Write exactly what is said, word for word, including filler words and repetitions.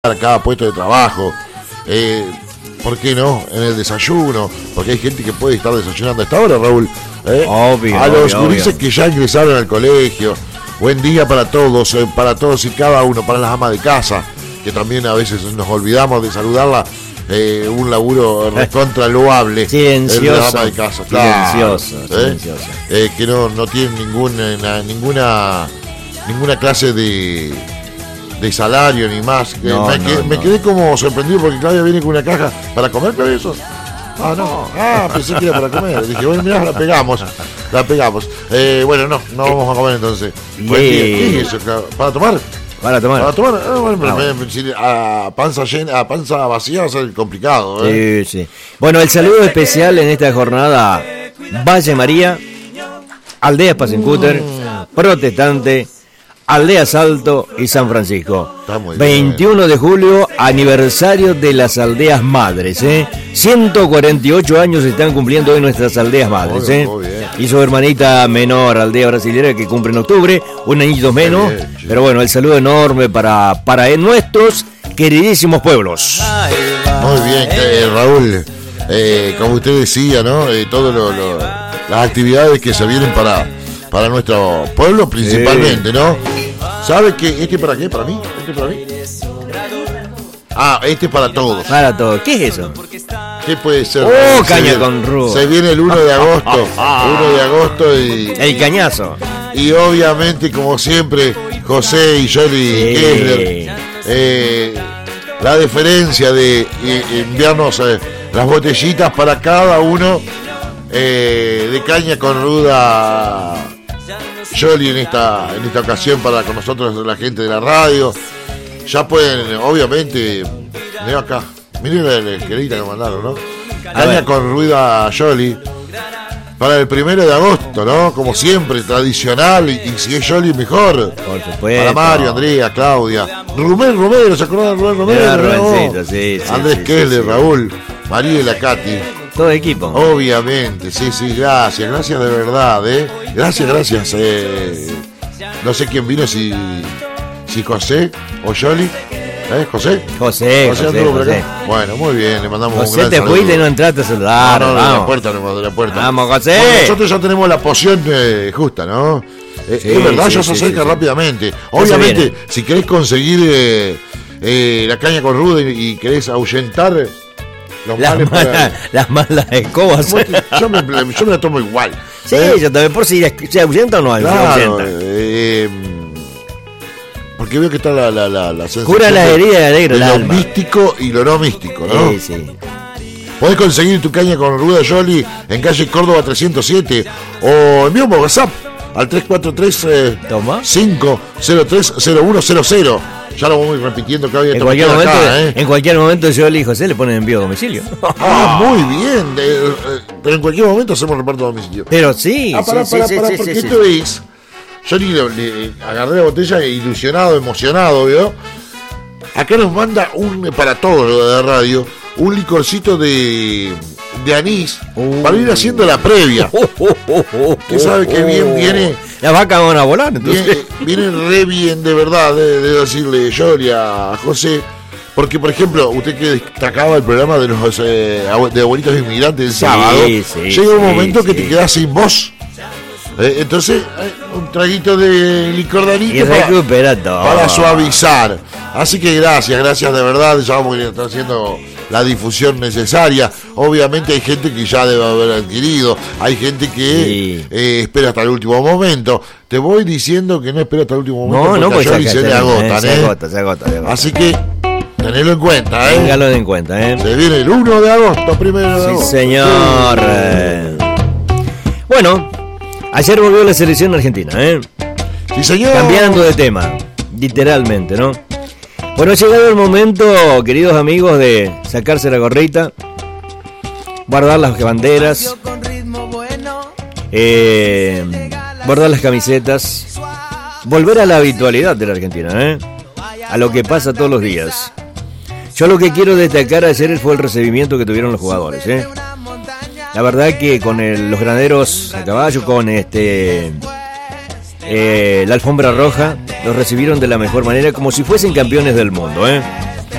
a cada puesto de trabajo. Eh, ¿Por qué no? En el desayuno, porque hay gente que puede estar desayunando a esta hora, Raúl. ¿eh? Obvio, a los obvio, gurises obvio. que ya ingresaron al colegio. Buen día para todos, eh, para todos y cada uno, para las amas de casa, que también a veces nos olvidamos de saludarla. Eh, un laburo recontra loable. Silencioso. El de la ama de casa, claro, Silencioso, ¿eh? silencioso. Eh, que no, no tienen ninguna, na- ninguna, ninguna clase de, de salario ni más. Eh, No, me, no, quedé, no. me quedé como sorprendido porque Claudia viene con una caja para comer, pero eso. Ah, no, ah, pensé que era para comer. Dije, bueno, mirá, la pegamos, la pegamos. Eh, bueno, no, no vamos a comer entonces. Buen día. ¿Qué es eso? ¿Para tomar? Para tomar. Para tomar, ah, bueno, pero Ah, me- me- si a panza llena, a panza vacía va a ser complicado, ¿eh? Sí, sí. Bueno, el saludo especial en esta jornada: Valle María, Aldea Pasencúter, Protestante, Aldea Salto y San Francisco. Está muy bien. veintiuno de julio, aniversario de las aldeas madres, ¿eh? ciento cuarenta y ocho años están cumpliendo hoy nuestras aldeas madres, Muy bien, ¿eh? muy bien. Y su hermanita menor, aldea brasilera, que cumple en octubre, un añito menos. bien, sí. Pero bueno, el saludo enorme para, para nuestros queridísimos pueblos. Muy bien, eh, Raúl. Eh, como usted decía, ¿no? Eh, todas las actividades que se vienen para, para nuestro pueblo principalmente, ¿no? ¿Sabe que este para qué? ¿Para mí? ¿Este para mí? Ah, este para todos. Para todos. ¿Qué es eso? ¿Qué puede ser? Oh, Se caña viene- con ruda. Se viene el uno de agosto. uno de agosto y, El cañazo. y obviamente, como siempre, José y Johnny Sí. Kessler, eh, la deferencia de eh, enviarnos eh, las botellitas para cada uno eh, de caña con ruda Johnny en esta, en esta ocasión para con nosotros la gente de la radio. Ya pueden, obviamente, veo acá, miren la la esquelita que mandaron, ¿no? Caña ver. con ruda Johnny para el primero de agosto, ¿no? Como siempre, tradicional, y, y si es Johnny mejor. Por supuesto. Para Mario, Andrea, Claudia, Rubén Romero, ¿se acuerdan de Rubén Romero? Era ¿no? Rubencito, sí, sí, Andrés sí, Kessler, sí, sí. Raúl, María y la Katy. Todo equipo. Obviamente, sí, sí, gracias, gracias de verdad, ¿eh? Gracias, gracias. Eh, no sé quién vino, si, si José o Johnny. ¿Eh? ¿José? José, José, anduvo por José. acá. Bueno, muy bien, le mandamos un José, gran te saludo. fuiste y no entraste a saludar. No, no, de la vamos. puerta, no, de la puerta. Vamos, José. Bueno, nosotros ya tenemos la poción eh, justa, ¿no? Eh, Sí, es verdad, sí, ya se sí, acerca sí, sí. rápidamente. se Obviamente, viene. si querés conseguir eh, eh, la caña con ruda y, y querés ahuyentar los Las males para- malas, las malas escobas. yo, me, yo me la tomo igual. Sí, ¿eh? yo también, por si se ahuyenta o no se Claro, ahuyenta. eh, porque veo que está la, la, la, la sensación Cura la de- herida y alegra de el lo alma. místico y lo no místico, ¿no? Sí, sí. Podés conseguir tu caña con ruda Jolly en calle Córdoba trescientos siete o envía un WhatsApp al tres cuatro tres Toma. cinco cero tres cero uno cero cero. Ya lo vamos repitiendo que había En cualquier, momento, en cualquier momento yo y José le ponen envío a domicilio. Ah, muy bien. de- eh, pero en cualquier momento hacemos reparto a domicilio. Pero sí, Ah, pará, sí, pará, sí, pará, sí, porque sí, sí. esto es. Yo ni le, le agarré la botella ilusionado, emocionado, ¿vio? Acá nos manda un, para todo lo de la radio, un licorcito de, de anís Uh. para ir haciendo la previa. Oh, oh, oh, oh, Que sabe que bien viene, Las vacas van a volar, entonces. viene, viene re bien de verdad, de, de decirle yo y a José. Porque, por ejemplo, usted que destacaba el programa de los eh, abue- de abuelitos inmigrantes el Sí, sábado, sí, llega un sí, momento que sí. te quedas sin voz. Eh, entonces, eh, un traguito de licor de anís Y para, recupera todo. para suavizar. Así que gracias, gracias de verdad. Ya vamos a estar haciendo la difusión necesaria. Obviamente hay gente que ya debe haber adquirido. Hay gente que Sí. eh, espera hasta el último momento. Te voy diciendo que no espera hasta el último momento. No, no, porque pues a Johnny ya se le agotan. se ¿eh? agota, se agota, se agota. Así que tenelo en cuenta. ¿eh? Téngalo en cuenta, ¿eh? Se viene el uno de agosto, primero de Sí, agosto. señor. Eh, Bueno, ayer volvió la selección argentina, ¿eh? Sí, señor. Cambiando de tema, literalmente, ¿no? Bueno, ha llegado el momento, queridos amigos, de sacarse la gorrita, guardar las banderas, eh, guardar las camisetas, volver a la habitualidad de la Argentina, ¿eh? A lo que pasa todos los días. Yo lo que quiero destacar ayer fue el recibimiento que tuvieron los jugadores, ¿eh? La verdad que con el- los granaderos a caballo, con este eh, la alfombra roja, los recibieron de la mejor manera, como si fuesen campeones del mundo, ¿eh?